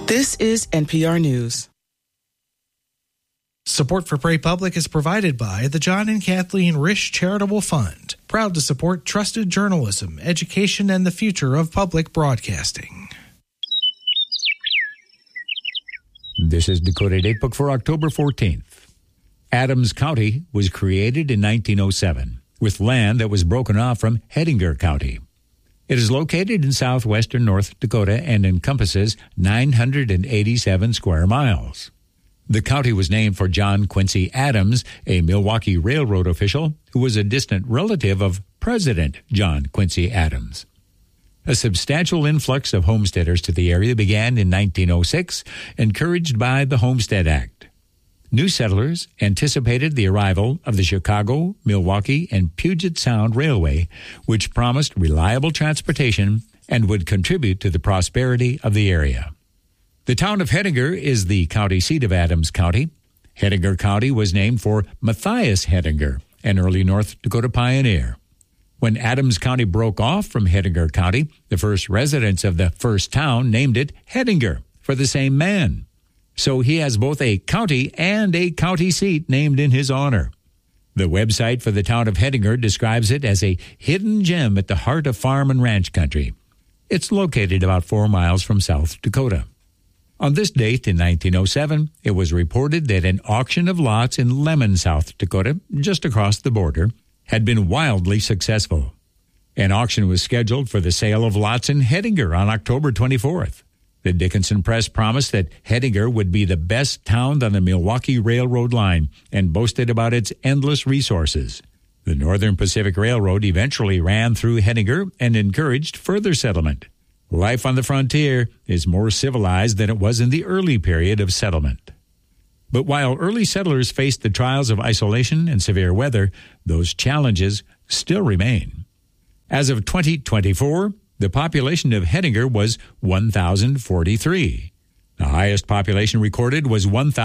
This is NPR News. Support for Pray Public is provided by the John and Kathleen Risch Charitable Fund, proud to support trusted journalism, education, and the future of public broadcasting. This is Dakota Datebook for October 14th. Adams County was created in 1907 with land that was broken off from Hettinger County. It is located in southwestern North Dakota and encompasses 987 square miles. The county was named for John Quincy Adams, a Milwaukee Railroad official who was a distant relative of President John Quincy Adams. A substantial influx of homesteaders to the area began in 1906, encouraged by the Homestead Act. New settlers anticipated the arrival of the Chicago, Milwaukee, and Puget Sound Railway, which promised reliable transportation and would contribute to the prosperity of the area. The town of Hettinger is the county seat of Adams County. Hettinger County was named for Matthias Hettinger, an early North Dakota pioneer. When Adams County broke off from Hettinger County, the first residents of the first town named it Hettinger for the same man. So he has both a county and a county seat named in his honor. The website for the town of Hettinger describes it as a hidden gem at the heart of farm and ranch country. It's located about 4 miles from South Dakota. On this date in 1907, it was reported that an auction of lots in Lemon, South Dakota, just across the border, had been wildly successful. An auction was scheduled for the sale of lots in Hettinger on October 24th. The Dickinson Press promised that Hettinger would be the best town on the Milwaukee Railroad line and boasted about its endless resources. The Northern Pacific Railroad eventually ran through Hettinger and encouraged further settlement. Life on the frontier is more civilized than it was in the early period of settlement. But while early settlers faced the trials of isolation and severe weather, those challenges still remain. As of 2024, the population of Hettinger was 1,043. The highest population recorded was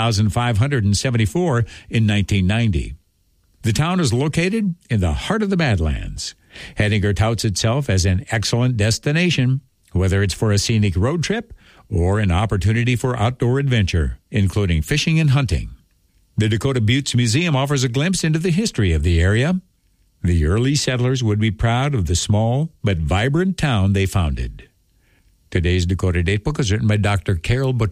1,574 in 1990. The town is located in the heart of the Badlands. Hettinger touts itself as an excellent destination, whether it's for a scenic road trip or an opportunity for outdoor adventure, including fishing and hunting. The Dakota Buttes Museum offers a glimpse into the history of the area. The early settlers would be proud of the small but vibrant town they founded. Today's Dakota Datebook is written by Dr. Carol Butcher.